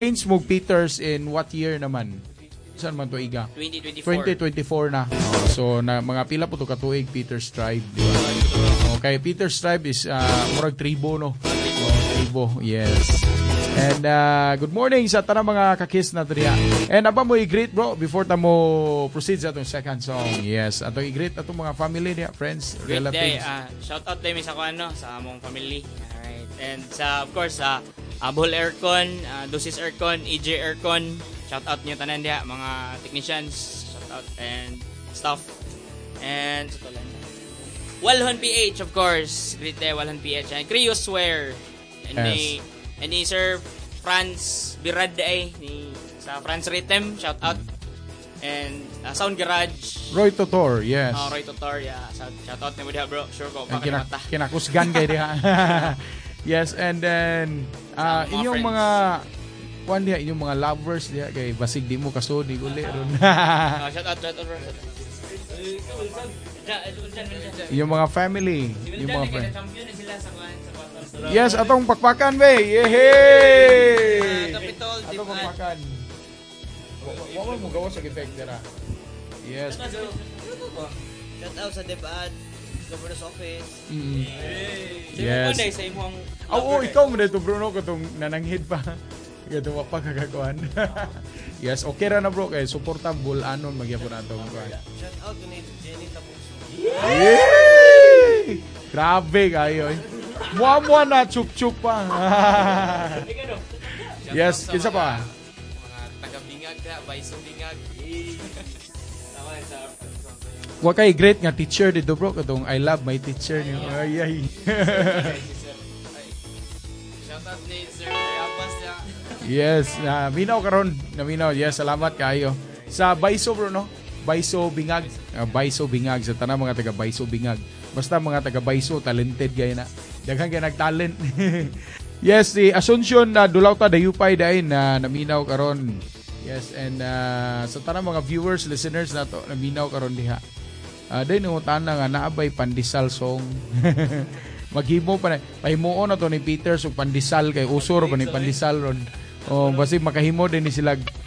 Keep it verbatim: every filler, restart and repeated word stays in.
Change mo Peters in what year naman? Saan man to iga? twenty twenty-four. twenty twenty-four na. Oh, so na mga pila po to katuig Peter's Tribe, di ba? Okay, Peter's Tribe is uh, murag tribo no. Oh, tribo. Yes. And uh, good morning sa tanang mga kakis na triya. And aba mo i-greet bro before ta mo proceed sa atong second song. Yes, ato i-greet atong mga family niya, friends, Great day. relatives. Uh, shout out tayo sa kuan no, sa among family. Alright. And sa of course sa uh, Bohol Aircon, uh, Dosis Aircon, E J Aircon. Shout out niyo tanan diha mga technicians, shout out and staff. And sa tulan. Walhon P H of course. Great day Walhon P H. And Creoswear. And Yes. ni and ni Sir Franz Birad ay ni sa Franz Rhythm, shout out. And uh, Sound Garage. Roy Totor, yes. Oh, Roy Totor, yeah. Shout, shout out ni mo diha bro. Sure ko Ang kina- mata. kinakusgan kay diha. Yes, and then uh, Mga inyong friends. mga kuan diha, inyong mga lovers diha kay basig di mo kasudi uli ron. Oh, shout out, shout out bro. Shout out. Inyong mga family, yung mga friends. Champion na sila sa kuan sa bottom. Yes, atong pakpakan be. Yehey! Capitol, Atong pakpakan. Wa mo mo gawa sa effect dira. Yes. Shout out sa DepEd, Governor's Office. Mm. Yes. Yes. Sa imong Oo, oh, ikaw mo dito Bruno katong nananghid pa. Ito wa pa kagakuan. Yes, okay ra na bro kay supportable anon magyapon ato kuan. Shout out to ni Jenny Tapuso. Yay! Grabe kayo. Eh. Muwa-muwa na chuk-chuk pa. Yes, kinsa pa? mga taga-bingag ka, Baiso Bingag. Tama sa Wa kay great nga teacher dito bro katong I love my teacher niyo. Ay ay. shout out ni Sir Abbas niya. Yes, na minaw karon, naminaw. Yes, salamat kayo. Sa Baiso bro no. Baiso Bingag, uh, Baiso Bingag sa tanang mga taga Baiso Bingag. Basta mga taga Baiso talented gay na. Daghan kay nagtalent. Yes, si Asuncion na uh, dulaw ta dayupay dai na naminaw karon. Yes, and uh, sa tanang mga viewers, listeners nato naminaw karon diha. Uh, dahil nangutan na nga naabay pandisal song. Maghimo pa na. Pahimuon na to ni Peter so pandisal kay usor pa ni pandisal ron. O basi makahimo din ni sila